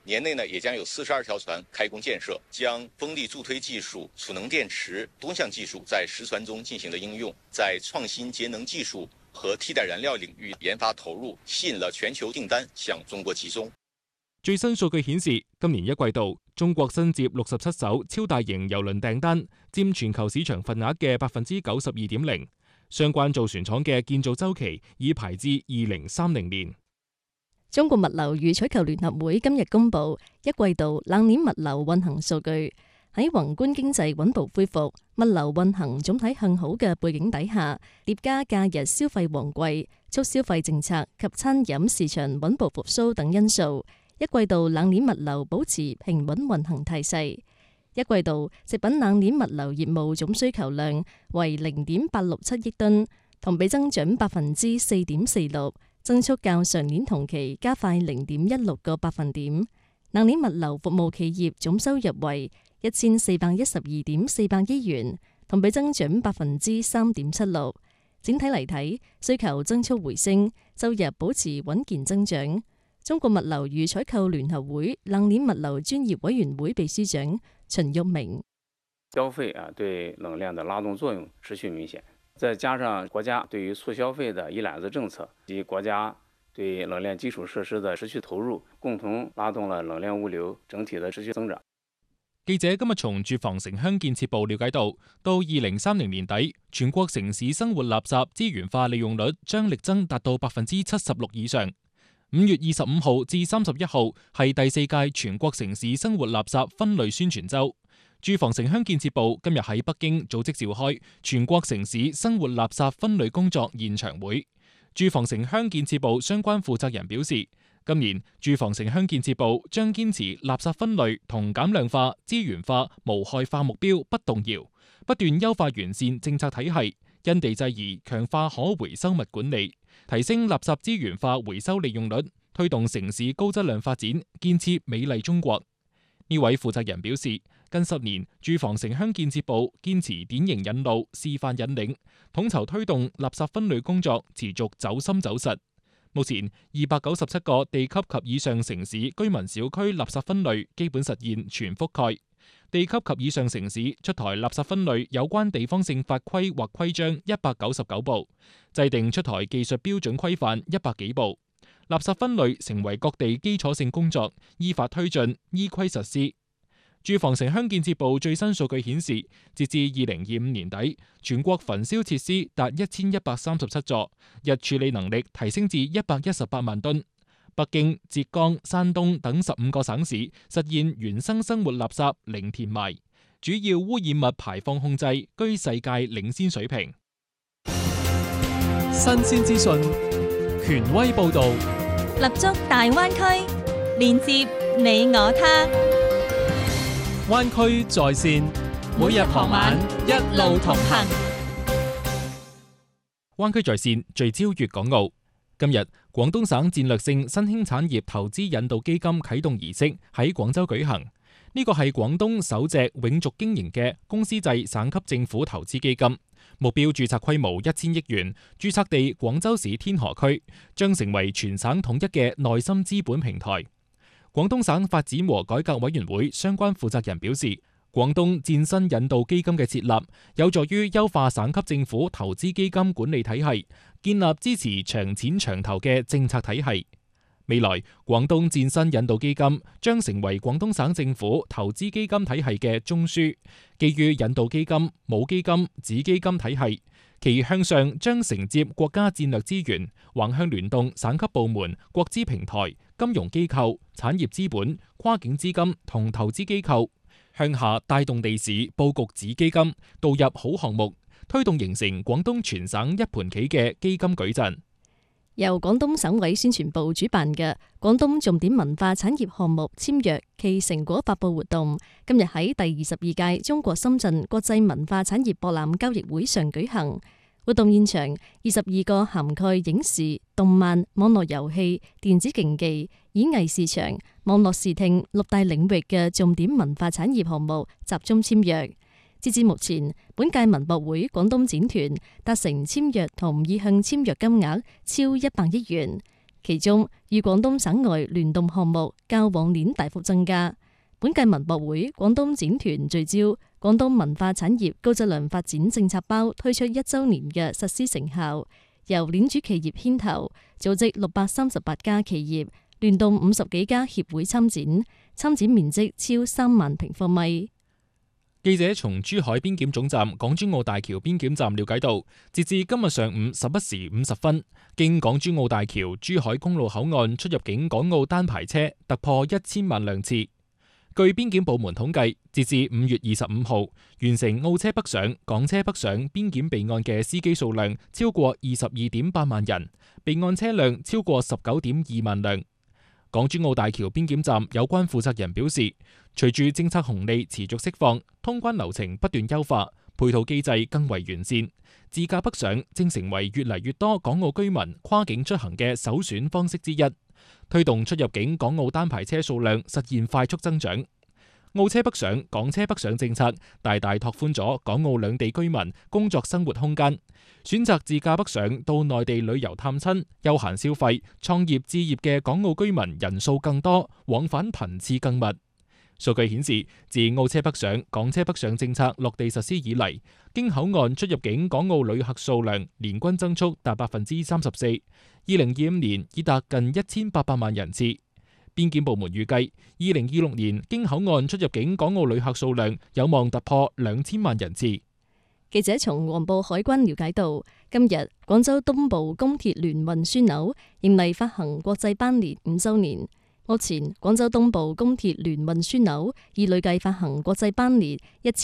年內呢也將有42條船開工建設，將風力助推技術、儲能電池多項技術在實船中進行了應用，在創新節能技術和替代燃料領域研發投入，吸引了全球訂單向中國集中。 最新數據顯示，今年一季度，中國新接67艘超大型郵輪訂單，佔全球市場份額嘅92.0%。相關造船廠嘅建造週期已排至2030年。 中國物流與採購聯合會今日公布一季度冷鏈物流運行數據。喺宏觀經濟穩步恢復、物流運行總體向好嘅背景底下，疊加假日消費旺季、促消費政策及餐飲市場穩步復甦等因素，一季度冷鏈物流保持平穩運行態勢。一季度食品冷鏈物流業務總需求量為0.867億噸，同比增長4.46%，增速較上年同期加快0.16個百分點。冷鏈物流服務企業總收入為1412.400億元，同比增長3.76%。整體嚟睇，需求增速回升，收入保持穩健增長。中國物流與採購聯合會冷鏈物流專業委員會秘書長陳玉明： 消費對冷鏈的拉動作用持續明顯，再加上國家對於促消費的一攬子政策及國家對冷鏈基礎設施的持續投入，共同拉動了冷鏈物流整體的持續增長。 記者今日從住房城鄉建設部了解到2030年底，全國城市生活垃圾資源化利用率將力爭達到76%以上。5月25號至31號係第4屆全國城市生活垃圾分類宣傳週。住房城鄉建設部今日喺北京組織召開全國城市生活垃圾分類工作現場會。住房城鄉建設部相關負責人表示，今年住房城鄉建設部將堅持垃圾分類同減量化、資源化、無害化目標不動搖，不斷優化完善政策體系，因地制宜強化可回收物管理，提升垃圾資源化回收利用率，推動城市高質量發展，建設美麗中國。呢位負責人表示，近10年住房城鄉建設部堅持典型引路、示範引領，統籌推動垃圾分類工作持續走深走實。目前297個地級及以上城市居民小區垃圾分類基本實現全覆蓋，地級及以上城市出台垃圾分類有關地方性法規或規章199部，制定出台技術標準規範100幾部。垃圾分類成為各地基礎性工作，依法推進，依規實施。住房城鄉建設部最新數據顯示，截至2025年底，全國焚燒設施達1137座，日處理能力提升至118萬噸。北京、浙江、山東等15個省市實現原生生活垃圾零填埋，主要污染物排放控制居世界領先水平。 新鮮資訊，權威報導， 立足大灣區，連接你我他。 灣區在線，每日傍晚一路同行。 灣區在線聚焦粵港澳。今日，廣東省戰略性新興產業投資引導基金啟動儀式喺廣州舉行。呢個係廣東首隻永續經營嘅公司制省級政府投資基金，目標註冊規模1000億元，註冊地廣州市天河區，將成為全省統一嘅內心資本平台。廣東省發展和改革委員會相關負責人表示，廣東戰新引導基金嘅設立，有助於優化省級政府投資基金管理體系，建立支持長錢長投嘅政策體系。未來，廣東戰新引導基金將成為廣東省政府投資基金體系嘅中樞，基於引導基金、母基金、子基金體系，其向上將承接國家戰略資源，橫向聯動省級部門、國資平台、金融機構、產業資本、跨境資金同投資機構，向下帶動地市佈局子基金，導入好項目，推動形成廣東全省一盤棋嘅基金矩陣。 由廣東省委宣傳部主辦嘅廣東重點文化產業項目簽約暨成果發佈活動，今日喺第22屆中國深圳國際文化產業博覽交易會上舉行。活動現場22個涵蓋影視、動漫、網絡遊戲、電子競技、演藝市場、網絡視聽6大領域嘅重點文化產業項目集中簽約。截至目前，本屆文博會廣東展團達成簽約同意向簽約金額超100億元， 其中與廣東省外聯動項目較往年大幅增加。本屆文博會廣東展團聚焦廣東文化產業高質量發展政策包推出1週年嘅實施成效，由鏈主企業牽頭，組織638家企業，聯動50幾家協會參展，參展面積超3萬平方米。 記者從珠海邊檢總站港珠澳大橋邊檢站了解到，截至今日上午11時50分，經港珠澳大橋珠海公路口岸出入境港澳單牌車突破1000萬輛次。據邊檢部門統計，截至5月25號，完成澳車北上、港車北上邊檢備案嘅司機數量超過22.8萬人，備案車輛超過19.2萬輛。港珠澳大橋邊檢站有關負責人表示，隨住政策紅利持續釋放，通關流程不斷優化，配套機制更為完善，自駕北上正成為越嚟越多港澳居民跨境出行嘅首選方式之一，推動出入境港澳單牌車數量實現快速增長。澳車北上、港車北上政策大大拓寬咗港澳兩地居民工作生活空間，選擇自駕北上到內地旅遊探親、休閒消費、創業置業嘅港澳居民人數更多，往返頻次更密。數據顯示，自澳車北上、港車北上政策落地實施以嚟，經口岸出入境港澳旅客數量年均增速達34%， 2025年已達近1800萬人次。邊檢部門預計，2026年經口岸出入境港澳旅客數量有望突破2000萬人次。 記者從黃埔海關了解到，今日廣州東部公鐵聯運樞紐迎嚟發行國際班列5週年。目前廣州東部公鐵聯運樞紐已累計發行國際班列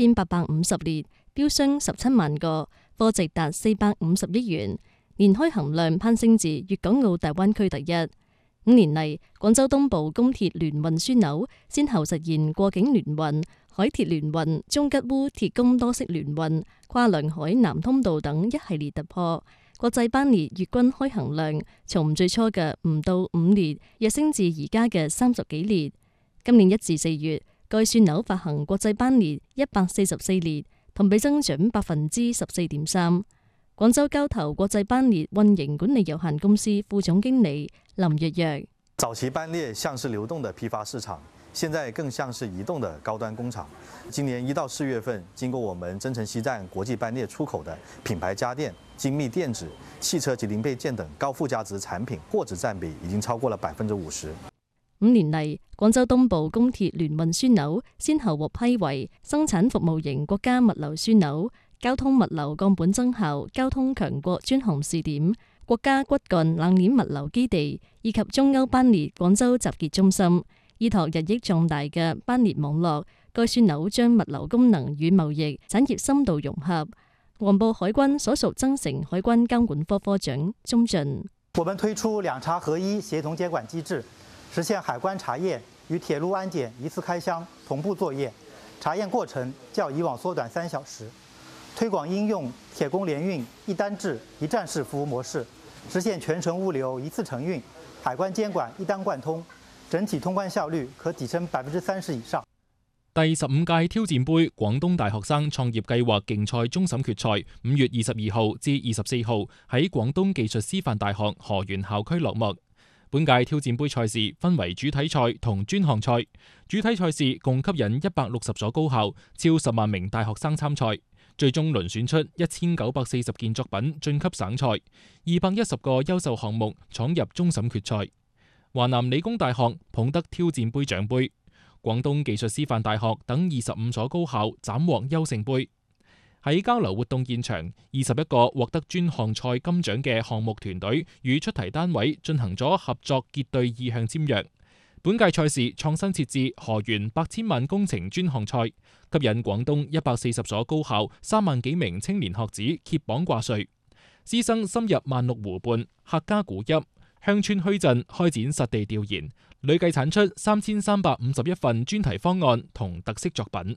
1850列，標箱17萬個，貨值達450億元，年開行量攀升至粵港澳大灣區第一。5年嚟，廣州東部公鐵聯運樞紐先後實現過境聯運、海鐵聯運、中吉烏鐵公多式聯運、跨梁海南通道等一系列突破。國際班列月均開行量從最初嘅唔到5列，躍升至而家嘅30幾列。今年1至4月，該樞紐發行國際班列144列，同比增長14.3%。廣州交投國際班列運營管理有限公司副總經理林躍躍： 早期班列像是流動的批發市場，現在更像是移動的高端工廠。今年1到4月份，經過我們增城西站國際班列出口的品牌家電、精密電子、汽車及零配件等高附加值產品貨值佔比已經超過了50%。 5年嚟，廣州東部公鐵聯運樞紐先後獲批為生產服務型國家物流樞紐、交通物流鋼本增效交通強國專項試點、國家骨幹冷鏈物流基地以及中歐班列廣州集結中心。依託日益壯大嘅班列網絡，該樞紐將物流功能與貿易產業深度融合。黃埔海關所屬增城海關監管科科長鍾俊： 我們推出兩查合一協同監管機制，實現海關查驗與鐵路安檢一次開箱同步作業，查驗過程較以往縮短3小時。推廣應用鐵公聯運一單制一站式服務模式，實現全程物流一次承運，海關監管一單貫通，整體通關效率可提升30%以上。 第15屆挑戰杯廣東大學生創業計劃競賽終審決賽5月22號至24號喺廣東技術師範大學河源校區落幕。本屆挑戰杯賽事分為主體賽同專項賽，主體賽事共吸引160所高校、超10萬名大學生參賽。最終遴選出1940件作品晉級省賽，210個優秀項目闖入終審決賽。華南理工大學捧得挑戰杯獎杯，廣東技術師範大學等25所高校斬獲優勝杯。喺交流活動現場，21個獲得專項賽金獎嘅項目團隊與出題單位進行咗合作結對意向簽約。本屆賽事創新設置河源8千萬工程專項賽，吸引廣東140所高校3萬幾名青年學子揭榜掛帥。師生深入萬綠湖畔、客家古邑、鄉村墟鎮開展實地調研，累計產出3351份專題方案同特色作品。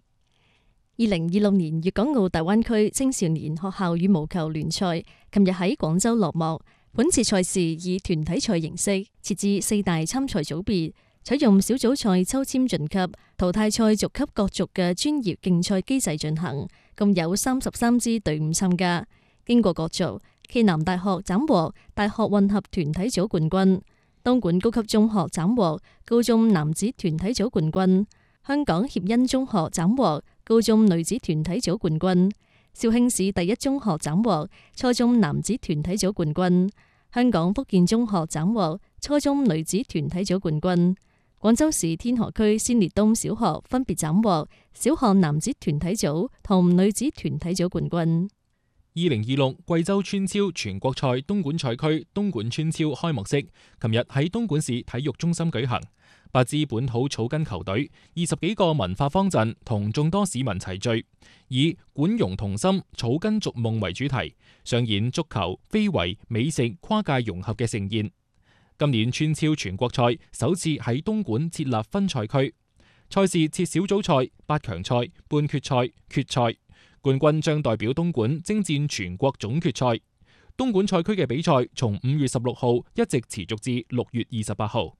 2026年粵港澳大灣區青少年學校羽毛球聯賽琴日喺廣州落幕。本次賽事以團體賽形式設置4大參賽組別，採用小組賽抽籤晉級、淘汰賽逐級角逐嘅專業競賽機制進行，共有33支隊伍參加。經過角逐，暨南大學斬獲大學混合團體組冠軍。 東莞高級中學斬獲高中男子團體組冠軍，香港協恩中學斬獲高中女子團體組冠軍，肇慶市第一中學斬獲初中男子團體組冠軍，香港福建中學斬獲初中女子團體組冠軍，廣州市天河區先烈東小學分別斬獲小學男子團體組同女子團體組冠軍。 2026貴州村超全國賽東莞賽區東莞村超開幕式，琴日喺東莞市體育中心舉行。8支本土草根球隊、20幾個文化方陣同眾多市民齊聚，以莞融同心、草根逐夢為主題，上演足球、非遺、美食跨界融合嘅盛宴。今年村超全國賽首次喺東莞設立分賽區，賽事設小組賽、8強賽、半決賽、決賽。冠軍將代表東莞征戰全國總決賽。東莞賽區嘅比賽從5月16號一直持續至6月28號。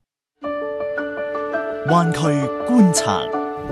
灣區觀察。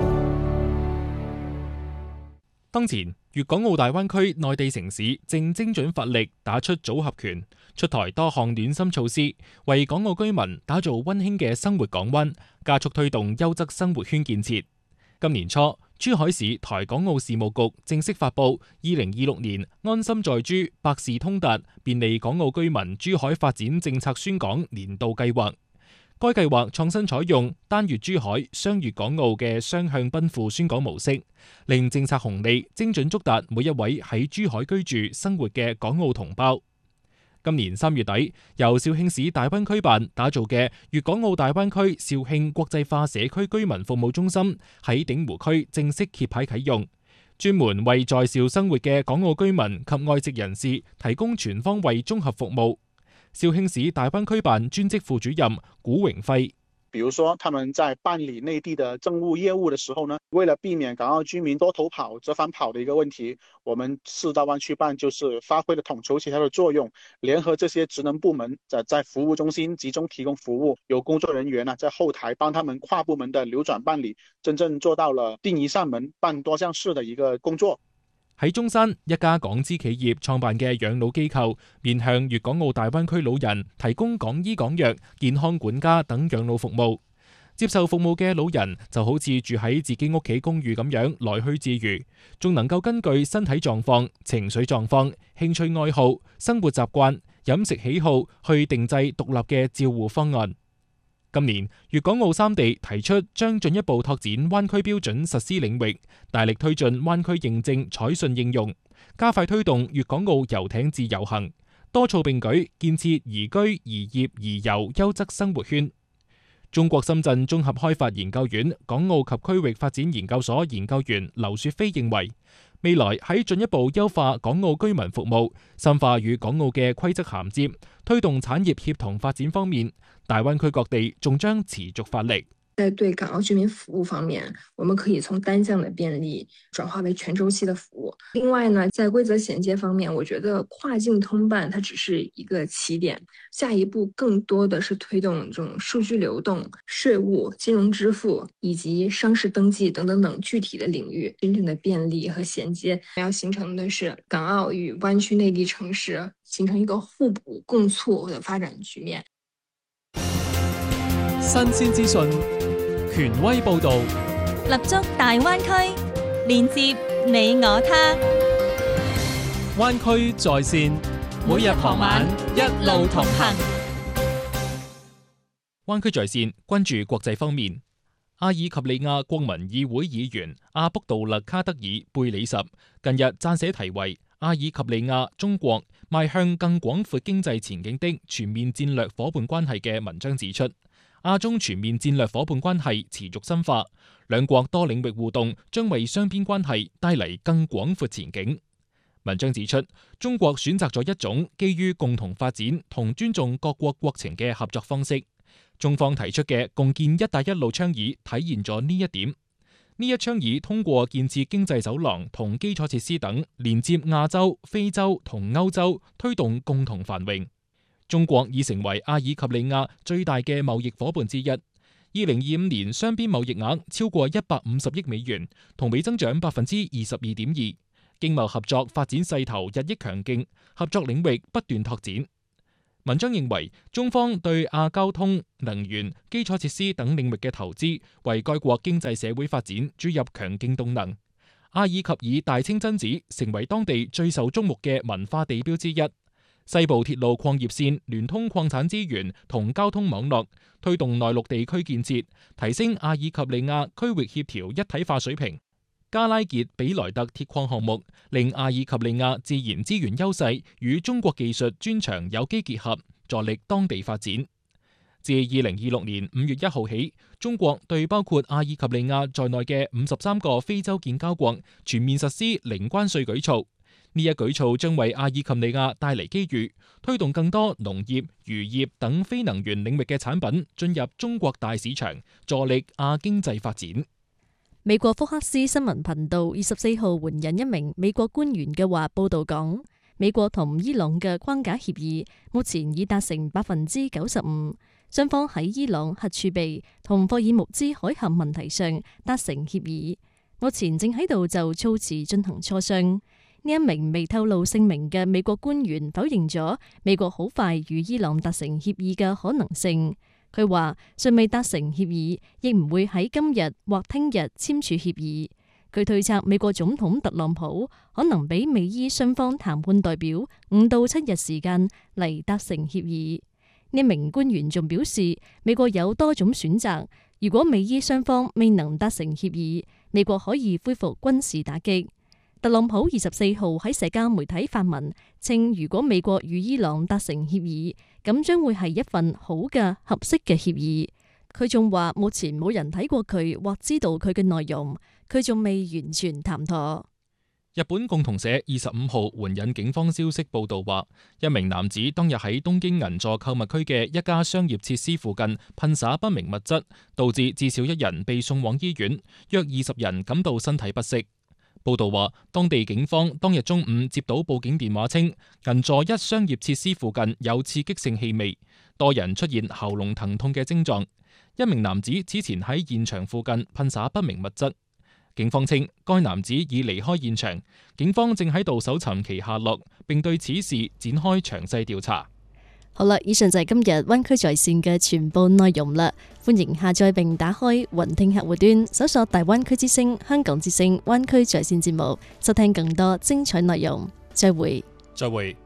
當前，粵港澳大灣區內地城市正精準發力打出組合拳，出台多項暖心措施，為港澳居民打造溫馨嘅生活港灣，加速推動優質生活圈建設。今年初，珠海市台港澳事務局正式發布2026年安心在珠百事通達便利港澳居民珠海發展政策宣講年度計劃。該計劃創新採用單粵珠海、雙粵港澳嘅雙向奔赴宣講模式，令政策紅利精準觸達每一位喺珠海居住生活嘅港澳同胞。今年3月底，由肇慶市大灣區辦打造嘅粵港澳大灣區肇慶國際化社區居民服務中心喺鼎湖區正式揭牌啟用，專門為在肇生活嘅港澳居民及外籍人士提供全方位綜合服務。肇慶市大灣區辦專職副主任古榮輝。 比如說他們在辦理內地的政務業務的時候呢，為了避免港澳居民多頭跑、折返跑的一個問題，我們市大灣區辦就是發揮了統籌協調的作用，聯合這些職能部門在服務中心集中提供服務，有工作人員呢在後台幫他們跨部門的流轉辦理，真正做到了訂一扇門辦多項事的一個工作。 喺中山，一家港資企業創辦嘅養老機構，面向粵港澳大灣區老人提供港醫港藥、健康管家等養老服務。接受服務嘅老人就好似住喺自己屋企公寓咁樣來去自如，仲能夠根據身體狀況、情緒狀況、興趣愛好、生活習慣、飲食喜好去定製獨立嘅照護方案。今年，粵港澳三地提出將進一步拓展灣區標準實施領域，大力推進灣區認證採信應用，加快推動粵港澳遊艇自由行，多措並舉建設宜居、宜業、宜遊優質生活圈。中國深圳綜合開發研究院港澳及區域發展研究所研究員劉雪飛認為，未來喺進一步優化港澳居民服務、深化與港澳嘅規則銜接、推動產業協同發展方面，大灣區各地仲將持續發力。 在對港澳居民服務方面，我們可以從單向的便利轉化為全周期的服務。另外呢，在規則銜接方面，我覺得跨境通辦它只是一個起點，下一步更多的是推動這種數據流動、稅務、金融支付以及商事登記等等等具體的領域，真正的便利和銜接，要形成的是港澳與灣區內地城市形成一個互補共促的發展局面。 新鮮資訊，權威報導， 立足大灣區，連接你我他。 灣區在線，每日傍晚一路同行。 灣區在線，關注國際方面。阿爾及利亞國民議會議員阿卜杜勒卡德爾貝里什近日撰寫題為《阿爾及利亞中國邁向更廣闊經濟前景的全面戰略夥伴關係》嘅文章指出，亞中全面戰略夥伴關係持續深化，兩國多領域互動將為雙邊關係帶嚟更廣闊前景。文章指出，中國選擇咗一種基於共同發展同尊重各國國情嘅合作方式。中方提出嘅共建「一帶一路」倡議體現咗呢一點。呢一倡議通過建設經濟走廊同基礎設施等，連接亞洲、非洲同歐洲，推動共同繁榮。中國已成為阿爾及利亞最大嘅貿易夥伴之一。2025年雙邊貿易額超過150億美元，同比增長22.2%。經貿合作發展勢頭日益強勁，合作領域不斷拓展。 文章認為，中方對亞交通、能源、基礎設施等領域嘅投資，為該國經濟社會發展注入強勁動能。阿爾及爾大清真寺成為當地最受矚目嘅文化地標之一。西部鐵路礦業線聯通礦產資源同交通網絡，推動內陸地區建設，提升阿爾及利亞區域協調一體化水平。加拉傑比萊特鐵礦項目令阿爾及利亞自然資源優勢與中國技術專長有機結合，助力當地發展。自2026年5月1號起，中國對包括阿爾及利亞在內嘅53個非洲建交國全面實施零關稅舉措。呢一舉措將為阿爾及利亞帶嚟機遇，推動更多農業、漁業等非能源領域嘅產品進入中國大市場，助力亞經濟發展。 美國福克斯新聞頻道24號援引一名美國官員嘅話報道講，美國同伊朗嘅框架協議目前已達成95%，雙方喺伊朗核儲備同霍爾木茲海峽問題上達成協議，目前正喺度就措辭進行磋商。呢一名未透露姓名嘅美國官員否認咗美國好快與伊朗達成協議嘅可能性。佢話尚未達成協議，亦唔會喺今日或聽日簽署協議。佢推測美國總統特朗普可能俾美伊雙方談判代表5到7日時間嚟達成協議。呢名官員仲表示，美國有多種選擇，如果美伊雙方未能達成協議，美國可以恢復軍事打擊。特朗普24號喺社交媒體發文稱，如果美國與伊朗達成協議，咁將會係一份好嘅合適嘅協議。佢仲話目前冇人睇過佢或知道佢嘅內容，佢仲未完全談妥。 日本共同社25號援引警方消息報道話，一名男子當日喺東京銀座購物區嘅一家商業設施附近噴灑不明物質，導致至少1人被送往醫院，約20人感到身體不適。報道話，當地警方當日中午接到報警電話稱，銀座一商業設施附近有刺激性氣味，多人出現喉嚨疼痛嘅症狀。一名男子此前喺現場附近噴灑不明物質。警方稱，該男子已離開現場，警方正喺度搜尋其下落，並對此事展開詳細調查。 好啦，以上就係今日灣區在線嘅全部內容啦。歡迎下載並打開雲聽客戶端，搜索大灣區之聲、香港之聲灣區在線節目，收聽更多精彩內容。再會。 再會。